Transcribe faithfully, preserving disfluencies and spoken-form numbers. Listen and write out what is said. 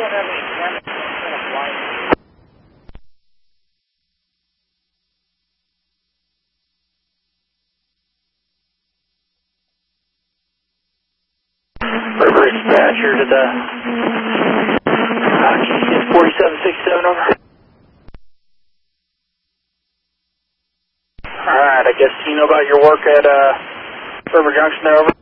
River dispatcher to the uh, forty-seven sixty-seven over. Alright, I guess you know about your work at uh, River Junction there over.